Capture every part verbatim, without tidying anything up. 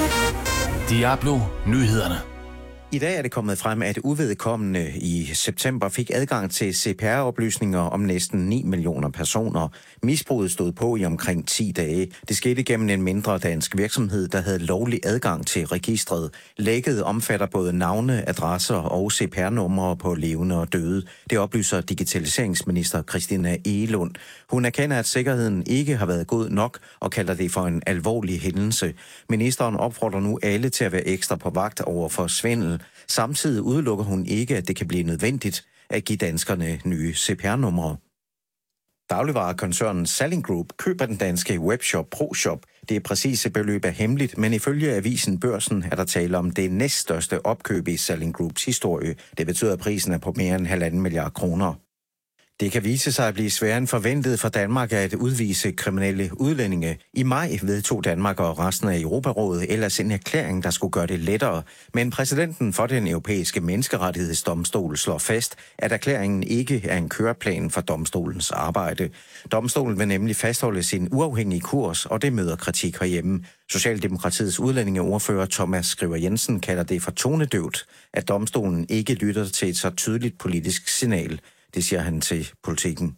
Diablo Nyhederne. I dag er det kommet frem, at uvedkommende i september fik adgang til C P R-oplysninger om næsten ni millioner personer. Misbruget stod på i omkring ti dage. Det skete gennem en mindre dansk virksomhed, der havde lovlig adgang til registret. Lækket omfatter både navne, adresser og C P R-numre på levende og døde. Det oplyser digitaliseringsminister Christina Egelund. Hun erkender, at sikkerheden ikke har været god nok og kalder det for en alvorlig hændelse. Ministeren opfordrer nu alle til at være ekstra på vagt over for svindel. Samtidig udelukker hun ikke, at det kan blive nødvendigt at give danskerne nye C P R-numre. Dagligvarekoncernen Salling Group køber den danske webshop ProShop. Det præcise beløb er hemmeligt, men ifølge avisen Børsen er der tale om det næststørste opkøb i Salling Groups historie. Det betyder, at prisen er på mere end halvanden milliard kroner. Det kan vise sig at blive sværere end forventet for Danmark at udvise kriminelle udlændinge. I maj vedtog Danmark og resten af Europarådet ellers en erklæring, der skulle gøre det lettere. Men præsidenten for den europæiske menneskerettighedsdomstol slår fast, at erklæringen ikke er en køreplan for domstolens arbejde. Domstolen vil nemlig fastholde sin uafhængige kurs, og det møder kritik herhjemme. Socialdemokratiets udlændingeordfører Thomas Skriver Jensen kalder det for tonedøvt, at domstolen ikke lytter til et så tydeligt politisk signal. Det siger han til Politiken.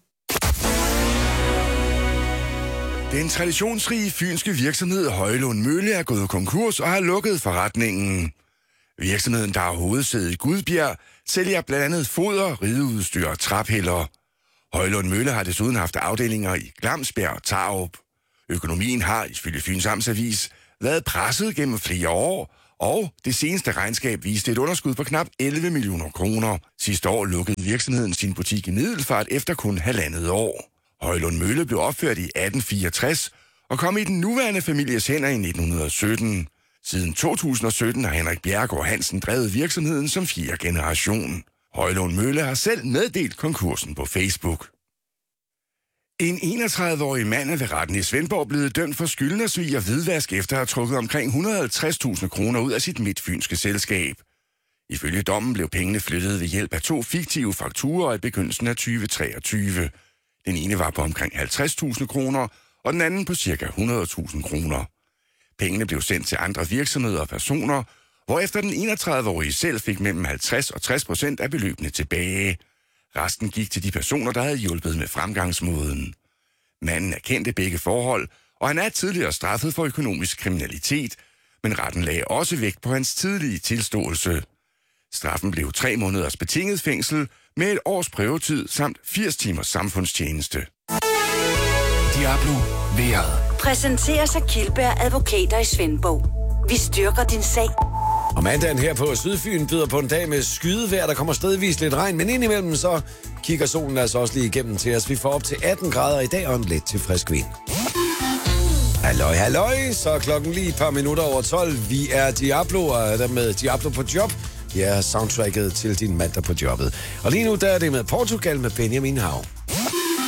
Den traditionsrige fynske virksomhed Højlund Mølle er gået konkurs og har lukket forretningen. Virksomheden, der har hovedsæde i Gudbjerg, sælger blandt andet foder, rideudstyr og traphælder. Højlund Mølle har desuden haft afdelinger i Glamsberg og Tarup. Økonomien har, ifølge Fyns Amtsavis, været presset gennem flere år, og det seneste regnskab viste et underskud på knap elleve millioner kroner. Sidste år lukkede virksomheden sin butik i Middelfart efter kun halvandet år. Højlund Mølle blev opført i atten fireogtres og kom i den nuværende families hænder i nitten sytten. Siden to tusind og sytten har Henrik Bjerregaard Hansen drevet virksomheden som fjerde generation. Højlund Mølle har selv meddelt konkursen på Facebook. En enogtredive-årig mand er ved retten i Svendborg blevet dømt for skyldnersvig og hvidvask efter at have trukket omkring et hundrede og halvtreds tusind kroner ud af sit midtfynske selskab. Ifølge dommen blev pengene flyttet ved hjælp af to fiktive fakturer i begyndelsen af tyve treogtyve. Den ene var på omkring halvtreds tusind kroner, og den anden på ca. hundrede tusind kroner. Pengene blev sendt til andre virksomheder og personer, hvorefter den enogtredive-årige selv fik mellem halvtreds og tres procent af beløbene tilbage. Resten gik til de personer, der havde hjulpet med fremgangsmåden. Manden erkendte begge forhold, og han er tidligere straffet for økonomisk kriminalitet, men retten lagde også vægt på hans tidlige tilståelse. Straffen blev tre måneders betinget fængsel med et års prøvetid samt firs timers samfundstjeneste. Diablo vejret. Præsenteres af Kildberg Advokater i Svendborg. Vi styrker din sag. Og mandagen her på Sydfyn byder på en dag med skydevejr. Der kommer stedvis lidt regn, men indimellem så kigger solen altså også lige igennem til os. Vi får op til atten grader i dag og en let til frisk vind. Halløj, halløj. Så er klokken lige et par minutter over tolv. Vi er Diablo, og er der med Diablo på job. Ja, soundtracket til din mandag på jobbet. Og lige nu der er det med Portugal med Benjamin Hav.